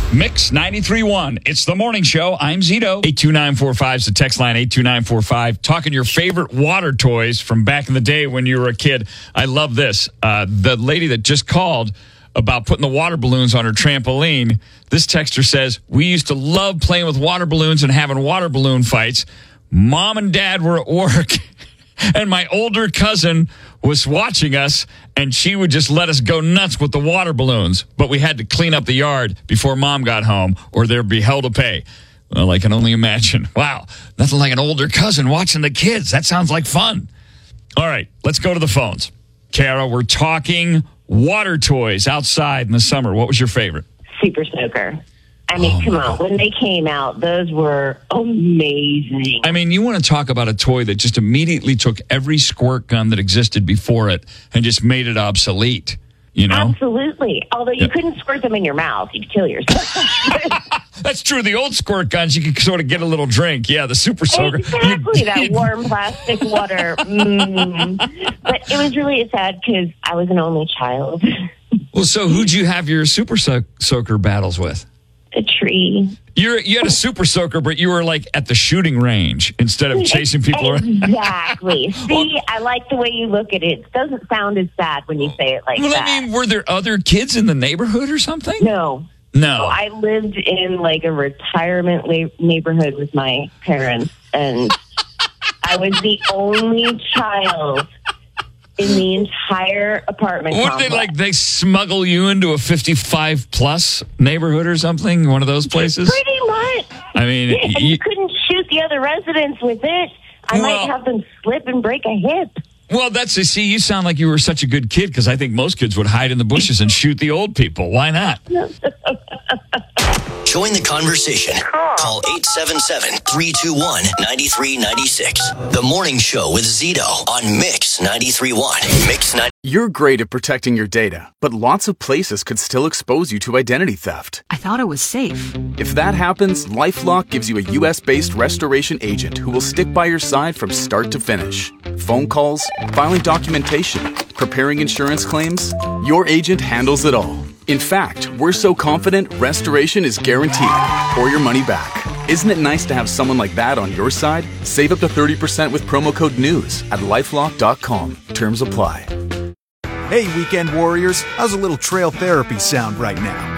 Mix 93.1. It's the morning show. I'm Zito. 82945 is the text line, 82945. Talking your favorite water toys from back in the day when you were a kid. I love this. The lady that just called about putting the water balloons on her trampoline, this texter says, we used to love playing with water balloons and having water balloon fights. Mom and Dad were at work, and my older cousin was watching us, and she would just let us go nuts with the water balloons. But we had to clean up the yard before Mom got home, or there'd be hell to pay. Well, I can only imagine. Wow, nothing like an older cousin watching the kids. That sounds like fun. All right, let's go to the phones. Kara, we're talking water toys outside in the summer. What was your favorite? Super Soaker. I mean, come on. When they came out, those were amazing. I mean, you want to talk about a toy that just immediately took every squirt gun that existed before it and just made it obsolete, you know? Absolutely. Although you couldn't squirt them in your mouth. You'd kill yourself. That's true. The old squirt guns, you could sort of get a little drink. Yeah, the Super Soaker. Exactly, that warm plastic water. But it was really sad because I was an only child. Well, so who'd you have your Super Soaker battles with? A tree. You had a Super Soaker, but you were like at the shooting range instead of chasing people around. Exactly. See, I like the way you look at it. It doesn't sound as sad when you say it like that. I mean, were there other kids in the neighborhood or something? No. No. I lived in like a retirement neighborhood with my parents, and I was the only child in the entire apartment complex. They smuggle you into a 55-plus neighborhood or something? One of those places? Pretty much. I mean... And you couldn't shoot the other residents with it. I might have them slip and break a hip. Well, you sound like you were such a good kid, because I think most kids would hide in the bushes and shoot the old people. Why not? Join the conversation. Call 877-321-9396. The Morning Show with Zito on Mix 93.1. Mix 90. You're great at protecting your data, but lots of places could still expose you to identity theft. I thought it was safe. If that happens, LifeLock gives you a U.S.-based restoration agent who will stick by your side from start to finish. Phone calls, filing documentation, preparing insurance claims, your agent handles it all. In fact, we're so confident restoration is guaranteed or your money back. Isn't it nice to have someone like that on your side? Save up to 30% with promo code NEWS at LifeLock.com. Terms apply. Hey, weekend warriors, how's a little trail therapy sound right now?